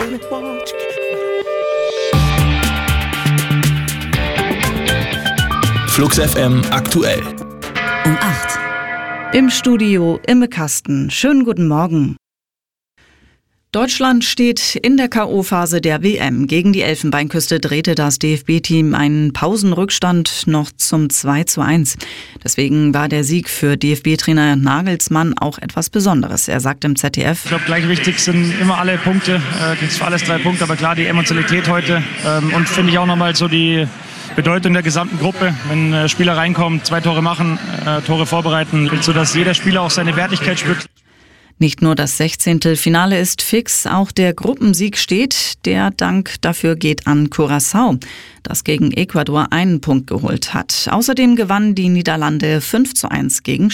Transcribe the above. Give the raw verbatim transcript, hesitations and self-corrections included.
Flux F M aktuell. Um acht. Im Studio Imme Kasten. Schönen guten Morgen. Deutschland steht in der K O-Phase der W M. Gegen die Elfenbeinküste drehte das D F B-Team einen Pausenrückstand noch zum zwei zu eins. Deswegen war der Sieg für D F B-Trainer Nagelsmann auch etwas Besonderes. Er sagt im Z D F: Ich glaube, gleich wichtig sind immer alle Punkte. Äh, gibt es für alles drei Punkte, aber klar die Emotionalität heute. Ähm, und finde ich auch nochmal so die Bedeutung der gesamten Gruppe. Wenn äh, Spieler reinkommen, zwei Tore machen, äh, Tore vorbereiten, sodass jeder Spieler auch seine Wertigkeit spürt. Nicht nur das Sechzehntelfinale ist fix, auch der Gruppensieg steht. Der Dank dafür geht an Curaçao, das gegen Ecuador einen Punkt geholt hat. Außerdem gewannen die Niederlande fünf zu eins gegen